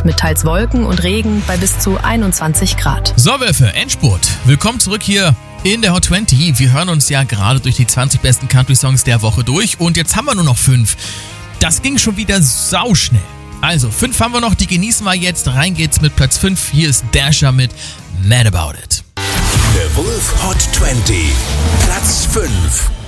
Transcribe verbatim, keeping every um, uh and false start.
und mit teils Wolken und Regen bei bis zu einundzwanzig Grad. So, Wölfe, Endspurt. Willkommen zurück hier in der Hot zwanzig. Wir hören uns ja gerade durch die zwanzig besten Country-Songs der Woche durch und jetzt haben wir nur noch fünf. Das ging schon wieder sauschnell. Also, fünf haben wir noch, die genießen wir jetzt. Rein geht's mit Platz fünf. Hier ist Dasher mit Mad About It. The Wolf Hot zwanzig, Platz fünf.